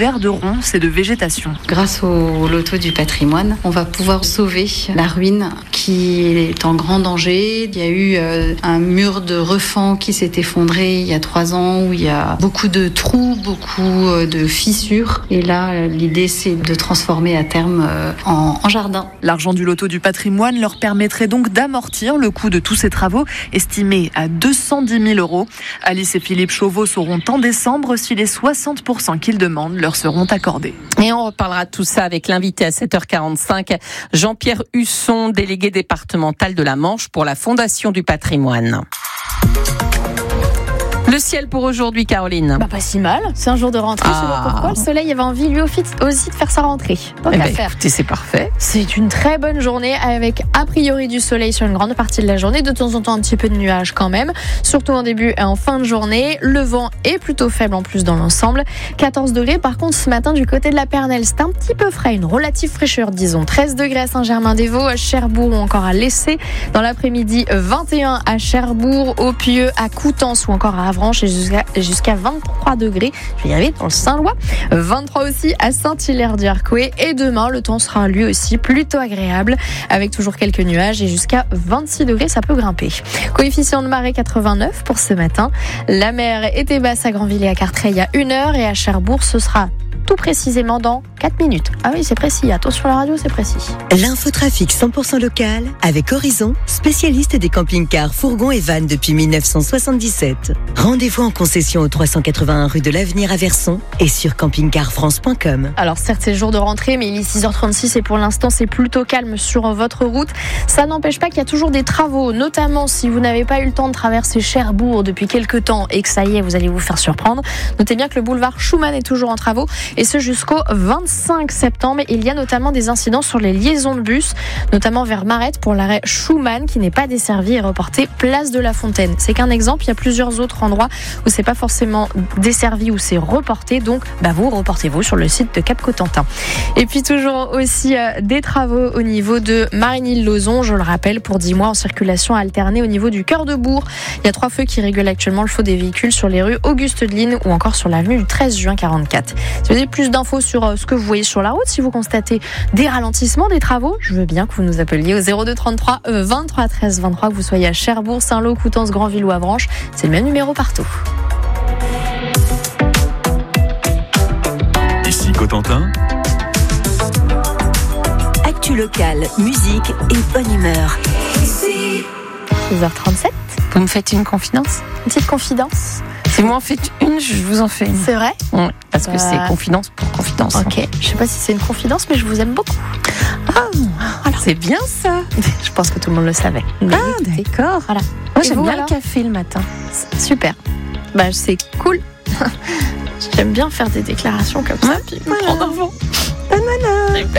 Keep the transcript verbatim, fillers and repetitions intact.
couvert de ronces et de végétation. Grâce au loto du patrimoine, on va pouvoir sauver la ruine qui est en grand danger. Il y a eu euh, un mur de refend qui s'est effondré il y a trois ans où il y a beaucoup de trous, beaucoup euh, de fissures. Et là, l'idée, c'est de transformer à terme euh, en, en jardin. L'argent du loto du patrimoine leur permettrait donc d'amortir le coût de tous ces travaux, estimé à deux cent dix mille euros. Alice et Philippe Chauveau sauront en décembre si les soixante pour cent qu'ils demandent leur seront accordés. Et on reparlera de tout ça avec l'invité à sept heures quarante-cinq, Jean-Pierre Husson, délégué départemental de la Manche pour la Fondation du patrimoine. Le ciel pour aujourd'hui, Caroline. Bah pas si mal, c'est un jour de rentrée, ah. Je sais pas pourquoi, le soleil avait envie lui aussi de faire sa rentrée. Donc eh à ben, faire. Écoutez, c'est parfait. C'est une très bonne journée avec a priori du soleil sur une grande partie de la journée, de temps en temps un petit peu de nuages quand même, surtout en début et en fin de journée. Le vent est plutôt faible en plus dans l'ensemble, quatorze degrés. Par contre ce matin du côté de la Pernelle, c'est un petit peu frais, une relative fraîcheur disons. treize degrés à Saint-Germain-des-Vaux, à Cherbourg ou encore à Lessay. Dans l'après-midi, vingt et un à Cherbourg, au Pieux, à Coutances ou encore à Avranches et jusqu'à jusqu'à vingt-trois degrés, je vais y arriver, dans le Saint-Lois, vingt-trois aussi à Saint-Hilaire-du-Harcouët, et demain le temps sera lui aussi plutôt agréable avec toujours quelques nuages et jusqu'à vingt-six degrés, ça peut grimper. Coefficient de marée quatre-vingt-neuf pour ce matin, la mer était basse à Granville et à Cartreil à une heure et à Cherbourg ce sera tout précisément dans quatre minutes. Ah oui, c'est précis. Attention, la radio, c'est précis. L'infotrafic cent pour cent local avec Horizon, spécialiste des camping-cars, fourgons et vannes depuis mille neuf cent soixante-dix-sept. Rendez-vous en concession au trois cent quatre-vingt-un rue de l'Avenir à Verson et sur camping car france point com. Alors certes, c'est le jour de rentrée, mais il est six heures trente-six et pour l'instant, c'est plutôt calme sur votre route. Ça n'empêche pas qu'il y a toujours des travaux, notamment si vous n'avez pas eu le temps de traverser Cherbourg depuis quelques temps et que ça y est, vous allez vous faire surprendre. Notez bien que le boulevard Schumann est toujours en travaux et ce jusqu'au vingt-cinq septembre. Il y a notamment des incidents sur les liaisons de bus, notamment vers Marette pour l'arrêt Schumann qui n'est pas desservi et reporté place de la Fontaine. C'est qu'un exemple, il y a plusieurs autres endroits où c'est pas forcément desservi, où c'est reporté, donc bah vous reportez-vous sur le site de Cap-Cotentin. Et puis toujours aussi euh, des travaux au niveau de Marigny-le-Lauzon, je le rappelle, pour dix mois en circulation alternée au niveau du cœur de Bourg. Il y a trois feux qui régulent actuellement le flot des véhicules sur les rues Auguste-Deline ou encore sur l'avenue du treize juin quarante-quatre. Si vous avez plus d'infos sur euh, ce que vous voyez sur la route, si vous constatez des ralentissements, des travaux, je veux bien que vous nous appeliez au zéro deux trente-trois vingt-trois treize vingt-trois, que vous soyez à Cherbourg, Saint-Lô, Coutances, Granville ou Avranches. C'est le même numéro partout. Ici Cotentin. Actu locale, musique et bonne humeur. six heures trente-sept. Vous me faites une confidence ? Une petite confidence. Si vous m'en faites une, je vous en fais une. C'est vrai ? Oui, parce que euh... c'est confidence pour confidence. Ok, je sais pas si c'est une confidence, mais je vous aime beaucoup. Ah, voilà. C'est bien ça. Je pense que tout le monde le savait. Mais ah, écoutez, d'accord. Voilà. Moi, j'aime vous, bien alors le café le matin. Super. Bah, c'est cool. J'aime bien faire des déclarations comme ça, puis me prendre un vent. Banana.